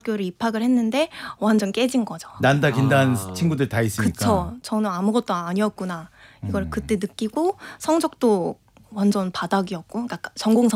학교를 입학을 했는데 완전 깨진 거죠. 난다 긴다한 친구들 다 있으니까. 그쵸. 저는 아무것도 아니었구나. 이걸 그때 느끼고 성적도 완전 바닥이었고, 그러니까 전공